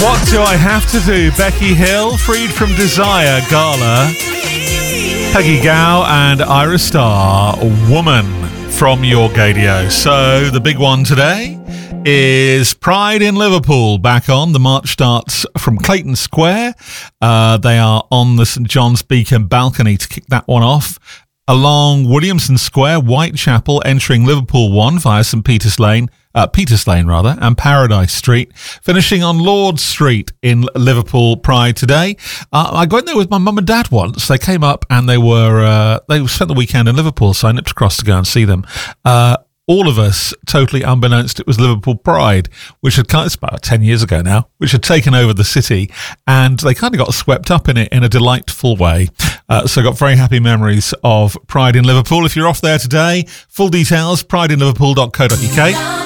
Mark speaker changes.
Speaker 1: What Do I Have to Do? Becky Hill, Freed from Desire, Gala, Peggy Gao and Ira Starr, Woman from York Radio. So the big one today is Pride in Liverpool back on. The march starts from Clayton Square. They are on the St John's Beacon balcony to kick that one off. Along Williamson Square, Whitechapel, entering Liverpool 1 via St Peter's Lane, and Paradise Street, finishing on Lord Street in Liverpool Pride today. I got in there with my mum and dad once. They came up and they spent the weekend in Liverpool, so I nipped across to go and see them. All of us, totally unbeknownst, it was Liverpool Pride, which had it's about 10 years ago now, which had taken over the city, and they kind of got swept up in it in a delightful way. So I got very happy memories of Pride in Liverpool. If you're off there today, full details, prideinliverpool.co.uk.